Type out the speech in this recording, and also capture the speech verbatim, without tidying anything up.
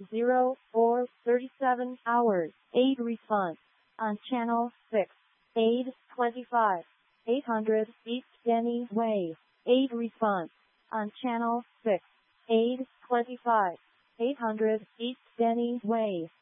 zero four thirty-seven hours. Aid response. On channel six. Aid twenty-five. eight hundred East Denny Way. Aid response. On channel six. Aid twenty-five. eight hundred East Denny Way.